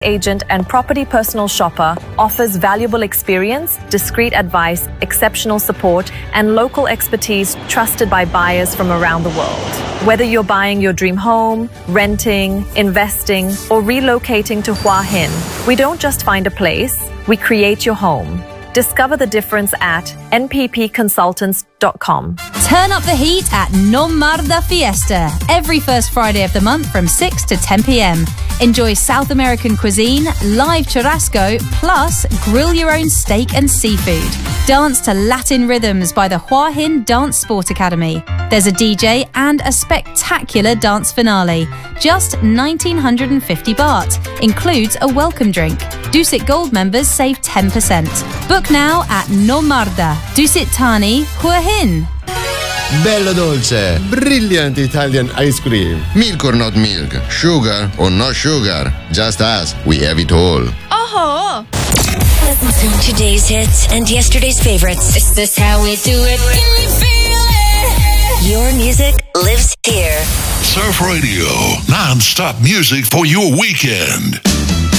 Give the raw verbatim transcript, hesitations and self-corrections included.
agent and property personal shopper offers valuable experience, discreet advice, exceptional support, and local expertise trusted by buyers from around the world. Whether you're buying your dream home, renting, investing, or relocating to Hua Hin, we don't just find a place, we create your home. Discover the difference at N P P consultants dot com. Turn up the heat at Non Marda Fiesta every first Friday of the month from six to ten p.m. Enjoy South American cuisine, live churrasco, plus grill your own steak and seafood. Dance to Latin rhythms by the Hua Hin Dance Sport Academy. There's a D J and a spectacular dance finale. Just nineteen fifty baht. Includes a welcome drink. Dusit Gold members save ten percent. Book now at Non Marda, Dusit Thani, Hua Hin. Bello dolce, brilliant Italian ice cream. Milk or not milk, sugar or no sugar. Just us, we have it all. Oh! Listen to today's hits and yesterday's favorites. Is this how we do it? Can we feel it? Your music lives here. Surf Radio, non-stop music for your weekend.